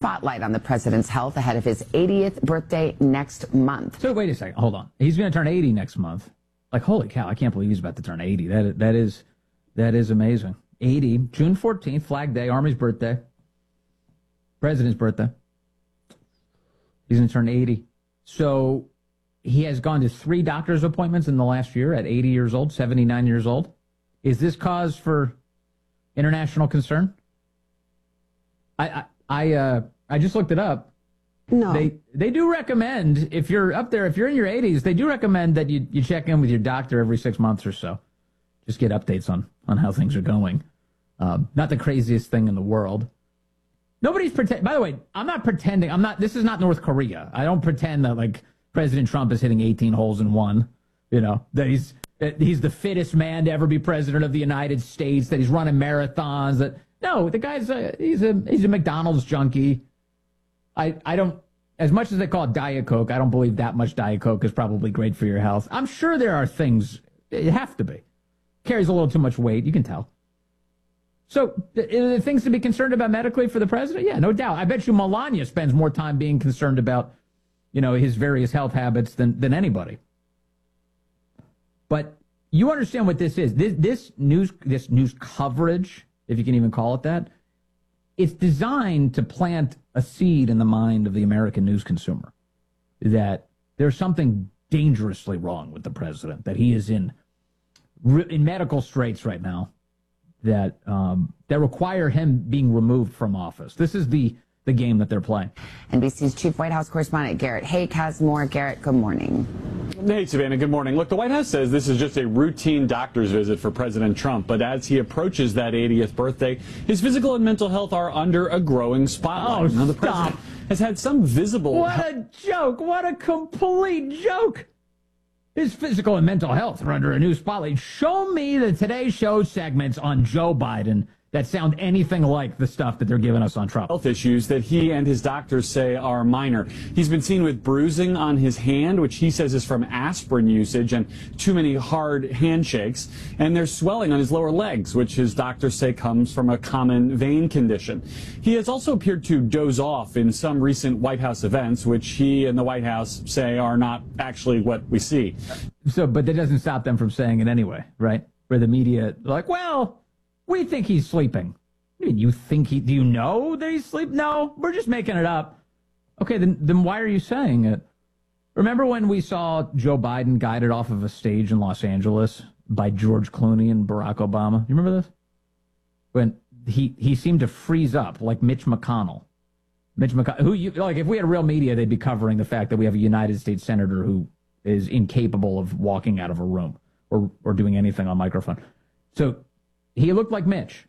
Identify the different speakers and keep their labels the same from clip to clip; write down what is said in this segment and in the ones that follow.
Speaker 1: spotlight on the president's health ahead of his 80th birthday next month.
Speaker 2: So wait a second. Hold on. He's going to turn 80 next month. Like, holy cow, I can't believe he's about to turn 80. That is amazing. 80, June 14th, Flag Day, Army's birthday, President's birthday. He's going to turn 80. So he has gone to 3 doctor's appointments in the last year at 80 years old, 79 years old. Is this cause for international concern? I just looked it up.
Speaker 1: No.
Speaker 2: They do recommend, if you're up there, if you're in your 80s, they do recommend that you check in with your doctor every 6 months or so. Just get updates on how things are going. Not the craziest thing in the world. Nobody's pretending. By the way, I'm not pretending. This is not North Korea. I don't pretend that, like, President Trump is hitting 18 holes in one. You know, that he's the fittest man to ever be president of the United States, that he's running marathons. No, the guy's he's a McDonald's junkie. I don't, as much as they call it Diet Coke, I don't believe that much Diet Coke is probably great for your health. I'm sure there are things, it have to be. Carries a little too much weight, you can tell. So, are there things to be concerned about medically for the president? Yeah, no doubt. I bet you Melania spends more time being concerned about, his various health habits than anybody. But you understand what this is. This news coverage, if you can even call it that, it's designed to plant a seed in the mind of the American news consumer that there's something dangerously wrong with the president, that he is in medical straits right now that require him being removed from office. This is the game that they're playing.
Speaker 1: NBC's chief White House correspondent Garrett Haake has more. Garrett, good morning.
Speaker 3: Hey, Savannah, good morning. Look, the White House says this is just a routine doctor's visit for President Trump, but as he approaches that 80th birthday, his physical and mental health are under a growing spotlight.
Speaker 2: Now,
Speaker 3: the president has had some visible...
Speaker 2: What a joke! What a complete joke! His physical and mental health are under a new spotlight. Show me the Today Show segments on Joe Biden that sound anything like the stuff that they're giving us on Trump.
Speaker 3: Health issues that he and his doctors say are minor. He's been seen with bruising on his hand, which he says is from aspirin usage and too many hard handshakes. And there's swelling on his lower legs, which his doctors say comes from a common vein condition. He has also appeared to doze off in some recent White House events, which he and the White House say are not actually what we see.
Speaker 2: But that doesn't stop them from saying it anyway, right? Where the media, like, well, we think he's sleeping. You think do you know that he's sleeping? No, we're just making it up. Okay, then why are you saying it? Remember when we saw Joe Biden guided off of a stage in Los Angeles by George Clooney and Barack Obama? You remember this? When he seemed to freeze up like Mitch McConnell. If we had real media, they'd be covering the fact that we have a United States senator who is incapable of walking out of a room or doing anything on microphone. So he looked like Mitch.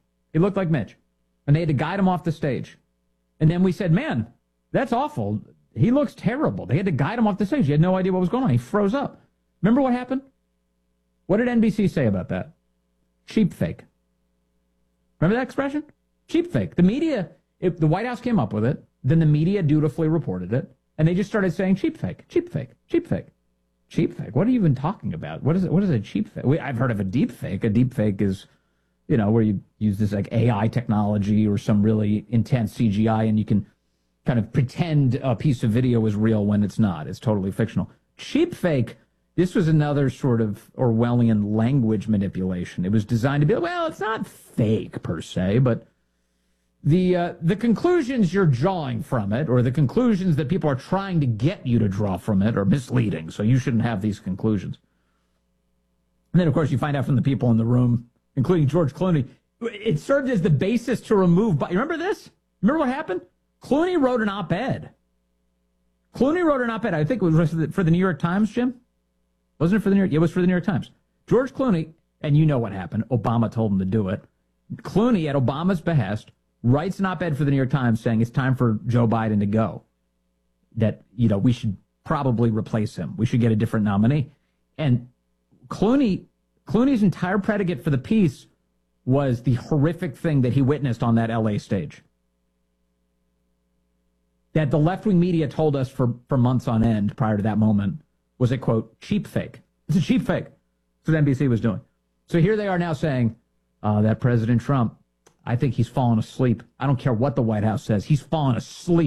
Speaker 2: And they had to guide him off the stage. And then we said, man, that's awful. He looks terrible. They had to guide him off the stage. He had no idea what was going on. He froze up. Remember what happened? What did NBC say about that? Cheap fake. Remember that expression? Cheap fake. The media, the White House came up with it. Then the media dutifully reported it. And they just started saying cheap fake, cheap fake, cheap fake. Cheap fake? What are you even talking about? What is a cheap fake? I've heard of a deep fake. A deep fake is, where you use this like AI technology or some really intense CGI and you can kind of pretend a piece of video is real when it's not. It's totally fictional. Cheap fake, this was another sort of Orwellian language manipulation. It was designed to be, well, it's not fake per se, but the conclusions you're drawing from it or the conclusions that people are trying to get you to draw from it are misleading, so you shouldn't have these conclusions. And then, of course, you find out from the people in the room, including George Clooney, it served as the basis to remove... You remember this? Remember what happened? Clooney wrote an op-ed. I think it was for the New York Times, Jim? Wasn't it for the New York? It was for the New York Times. George Clooney, and you know what happened. Obama told him to do it. Clooney, at Obama's behest, writes an op-ed for the New York Times saying it's time for Joe Biden to go. That, we should probably replace him. We should get a different nominee. And Clooney's entire predicate for the piece was the horrific thing that he witnessed on that LA stage. That the left-wing media told us for months on end prior to that moment was a, quote, cheap fake. It's a cheap fake. That's what NBC was doing. So here they are now saying that President Trump, I think he's fallen asleep. I don't care what the White House says. He's fallen asleep.